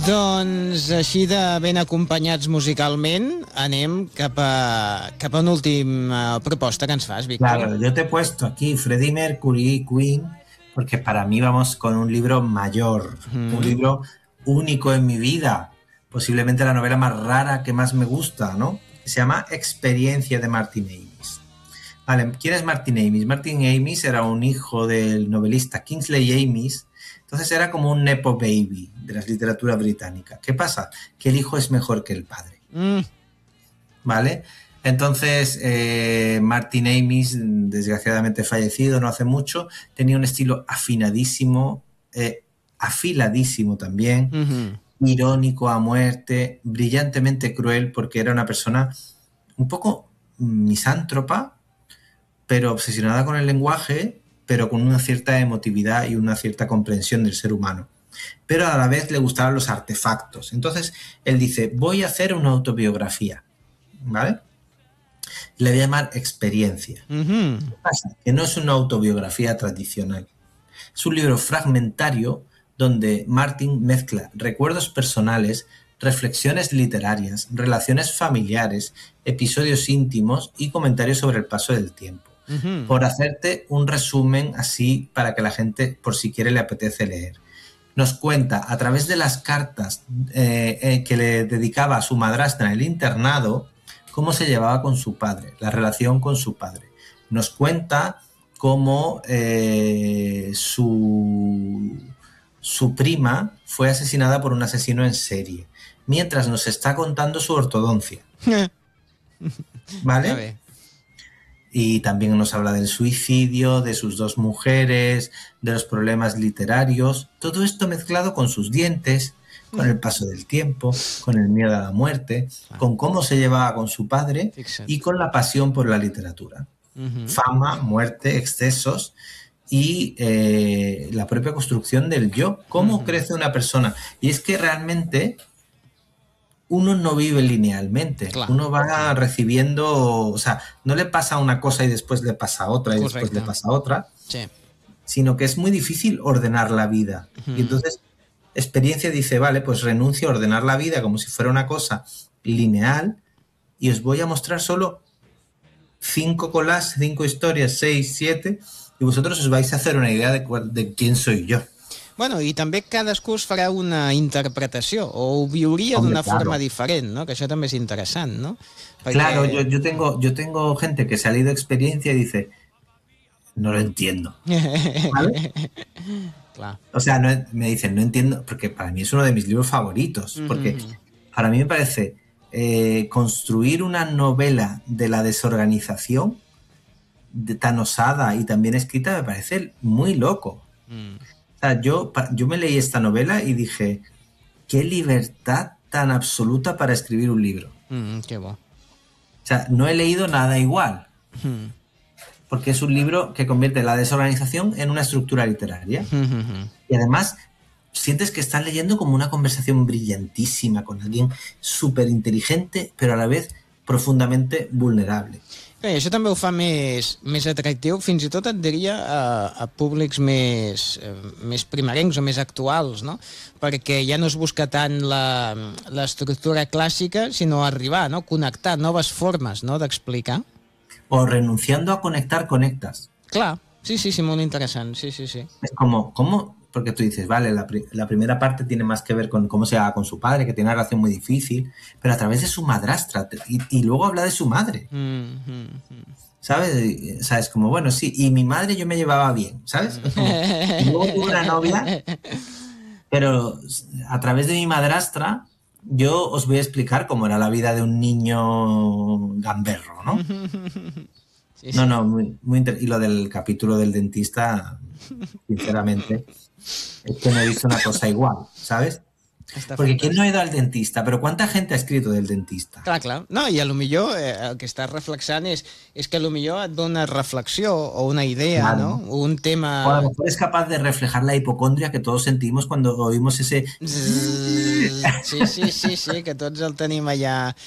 Doncs així de ben acompanyats musicalment, anem cap a una última proposta que ens fas, Víctor. Claro, yo te he puesto aquí Freddie Mercury y Queen porque para mí vamos con un libro mayor, un libro único en mi vida, posiblemente la novela más rara que más me gusta, ¿no? Se llama Experiencia de Martin Amis. Vale, ¿quién es Martin Amis? Martin Amis era un hijo del novelista Kingsley Amis. Entonces era como un nepo baby de la literatura británica. ¿Qué pasa? Que el hijo es mejor que el padre. ¿Vale? Entonces, Martin Amis, desgraciadamente fallecido no hace mucho, tenía un estilo afinadísimo, afiladísimo también, irónico a muerte, brillantemente cruel, porque era una persona un poco misántropa, pero obsesionada con el lenguaje, pero con una cierta emotividad y una cierta comprensión del ser humano. Pero a la vez le gustaban los artefactos. Entonces, él dice, voy a hacer una autobiografía, ¿vale? Le voy a llamar Experiencia. ¿Qué pasa? Que no es una autobiografía tradicional. Es un libro fragmentario donde Martin mezcla recuerdos personales, reflexiones literarias, relaciones familiares, episodios íntimos y comentarios sobre el paso del tiempo. Por hacerte un resumen así para que la gente, por si quiere, le apetece leer. Nos cuenta a través de las cartas que le dedicaba a su madrastra en el internado cómo se llevaba con su padre, la relación con su padre. Nos cuenta cómo su prima fue asesinada por un asesino en serie, mientras nos está contando su ortodoncia. ¿Vale? Y también nos habla del suicidio, de sus dos mujeres, de los problemas literarios, todo esto mezclado con sus dientes, con el paso del tiempo, con el miedo a la muerte, con cómo se llevaba con su padre y con la pasión por la literatura. Fama, muerte, excesos y la propia construcción del yo, cómo crece una persona. Y es que realmente uno no vive linealmente, uno va recibiendo, o sea, no le pasa una cosa y después le pasa otra y después le pasa otra, sino que es muy difícil ordenar la vida. Y entonces Experiencia dice, vale, pues renuncio a ordenar la vida como si fuera una cosa lineal y os voy a mostrar solo 5 collages, 5 historias, 6, 7, y vosotros os vais a hacer una idea de quién soy yo. Bueno, i també cadascú es farà una interpretació o ho viuria d'una forma diferent, ¿no? Que això també és interessant, ¿no? Perquè... Claro, yo tengo gente que se ha leído Experiencia y dice, no lo entiendo. ¿Vale? Claro. O sea, no, me dicen, no entiendo, porque para mí es uno de mis libros favoritos, porque para mí me parece construir una novela de la desorganización tan osada y tan bien escrita me parece muy loco. O sea, yo me leí esta novela y dije, qué libertad tan absoluta para escribir un libro. Qué bueno. O sea, no he leído nada igual. Porque es un libro que convierte la desorganización en una estructura literaria. Y además sientes que estás leyendo como una conversación brillantísima con alguien súper inteligente, pero a la vez profundamente vulnerable. Bé, això també ho fa més atractiu, fins i tot et diria a públics més primerencs o més actuals, no? Perquè ja no es busca tant l'estructura clàssica, sinó arribar, no? Connectar noves formes, no? D'explicar. O renunciando a conectar, conectas. Clar, sí, molt interessant, sí. Es como, ¿cómo? Porque tú dices, vale, la primera parte tiene más que ver con cómo se va con su padre, que tiene una relación muy difícil, pero a través de su madrastra, y luego habla de su madre. ¿Sabes? O sea, es como, bueno, sí, y mi madre yo me llevaba bien, ¿sabes? Como, luego tuve una novia, pero a través de mi madrastra yo os voy a explicar cómo era la vida de un niño gamberro, ¿no? Sí. No, muy y lo del capítulo del dentista, sinceramente, es que no he visto una cosa igual, ¿sabes? Porque ¿quién no ha ido al dentista? Pero ¿cuánta gente ha escrito del dentista? Clar. No, i a lo millor el que estàs reflexant és que a lo millor et dona reflexió o una idea, claro. ¿No? Un tema... O a lo mejor es capaz de reflejar la hipocondria que todos sentimos cuando oímos ese... Sí, que tots el tenim allà